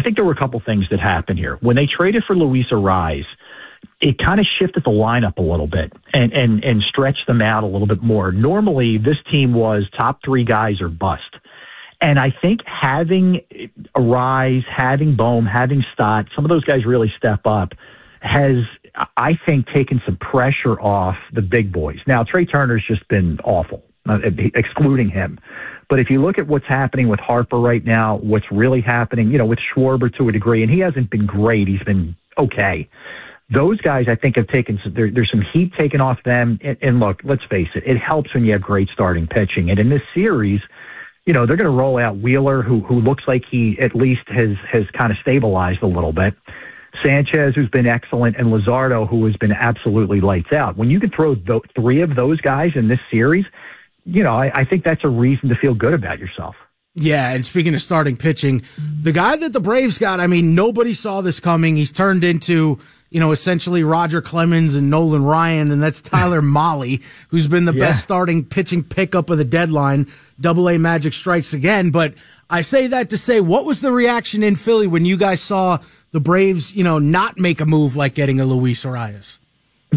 think there were a couple things that happened here. When they traded for Luis Arraez, it kind of shifted the lineup a little bit and stretched them out a little bit more. Normally, this team was top 3 guys or bust. And I think having Arraez, having Bohm, having Stott, some of those guys really step up, has, I think, taken some pressure off the big boys. Now, Trey Turner's just been awful, excluding him. But if you look at what's happening with Harper right now, what's really happening, with Schwarber to a degree, and he hasn't been great, he's been okay. Those guys, I think, have taken there's some heat taken off them. And look, let's face it, it helps when you have great starting pitching. And in this series, they're going to roll out Wheeler, who looks like he at least has kind of stabilized a little bit. Sanchez, who's been excellent, and Luzardo, who has been absolutely lights out. When you can throw 3 of those guys in this series, I think that's a reason to feel good about yourself. Yeah, and speaking of starting pitching, the guy that the Braves got, nobody saw this coming. He's turned into, essentially Roger Clemens and Nolan Ryan, and that's Tyler Mahle, who's been the best starting pitching pickup of the deadline. Double-A Magic strikes again. But I say that to say, what was the reaction in Philly when you guys saw the Braves, not make a move like getting a Luis Arraez?